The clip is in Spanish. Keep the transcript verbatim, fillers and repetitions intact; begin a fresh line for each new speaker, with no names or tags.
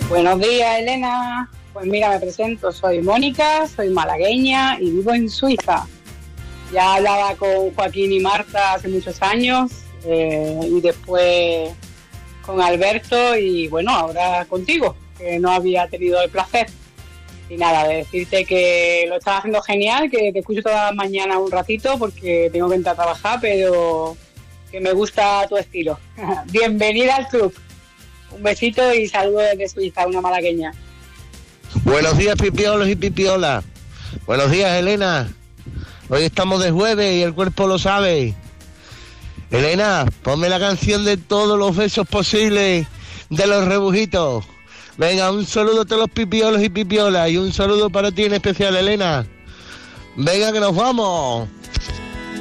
Buenos días, Elena. Pues mira, me presento, soy Mónica, soy malagueña y vivo en Suiza. Ya hablaba con Joaquín y Marta hace muchos años eh, y después con Alberto y bueno, ahora contigo, que no había tenido el placer. Y nada, de decirte que lo estás haciendo genial, que te escucho todas las mañanas un ratito porque tengo que entrar a trabajar, pero que me gusta tu estilo. Bienvenida al club. Un besito y saludos desde Suiza, una malagueña.
Buenos días, pipiolos y pipiolas. Buenos días, Elena. Hoy estamos de jueves y el cuerpo lo sabe. Elena, ponme la canción de todos los besos posibles de los rebujitos. Venga, un saludo a todos los pipiolos y pipiolas y un saludo para ti en especial, Elena. Venga, que nos vamos.